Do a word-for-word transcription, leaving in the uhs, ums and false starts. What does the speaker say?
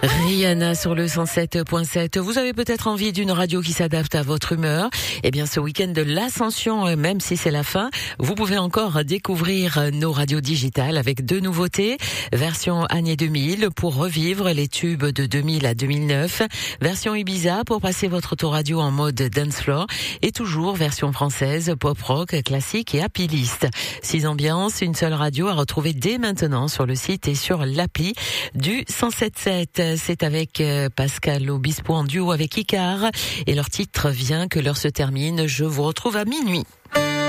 Rihanna sur le cent sept point sept. Vous avez peut-être envie d'une radio qui s'adapte à votre humeur. Eh bien, ce week-end de l'Ascension, même si c'est la fin, vous pouvez encore découvrir nos radios digitales avec deux nouveautés. Version année deux mille pour revivre les tubes de deux mille à deux mille neuf. Version Ibiza pour passer votre autoradio en mode dance floor. Et toujours version française, pop rock, classique et happy list. Six ambiances, une seule radio à retrouver dès maintenant sur le site et sur l'appli du cent sept sept. C'est avec Pascal Obispo en duo avec Icar. Et leur titre vient que l'heure se termine. Je vous retrouve à minuit.